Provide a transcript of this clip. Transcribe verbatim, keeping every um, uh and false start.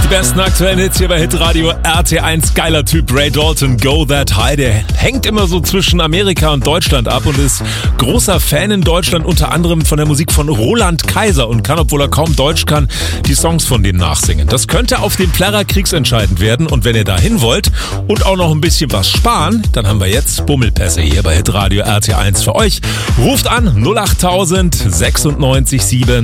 Die besten aktuellen Hits hier bei Hitradio R T eins. Geiler Typ, Ray Dalton, Go That High. Der hängt immer so zwischen Amerika und Deutschland ab und ist großer Fan in Deutschland, unter anderem von der Musik von Roland Kaiser und kann, obwohl er kaum Deutsch kann, die Songs von denen nachsingen. Das könnte auf dem Plärrer kriegsentscheidend werden und wenn ihr dahin wollt und auch noch ein bisschen was sparen, dann haben wir jetzt Bummelpässe hier bei Hitradio R T eins für euch. Ruft an null acht tausend sechsundneunzig sieben.